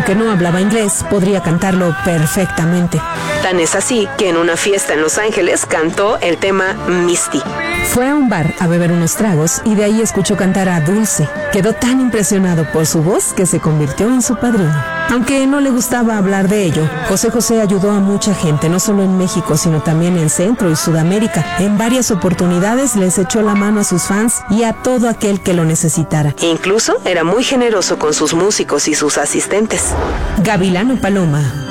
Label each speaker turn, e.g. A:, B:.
A: aunque no hablaba inglés, podría cantarlo perfectamente.
B: Tan es así que en una fiesta en Los Ángeles cantó el tema Misty.
A: Fue a un bar a beber unos tragos y de ahí escuchó cantar a Dulce. Quedó tan impresionado por su voz que se convirtió en su padrino. Aunque no le gustaba hablar de ello, José José ayudó a mucha gente, no solo en México, sino también en Centro y Sudamérica. En varias oportunidades les echó la mano a sus fans y a todo aquel que lo necesitara.
B: Incluso era muy generoso con sus músicos y sus asistentes.
A: Gavilano Paloma.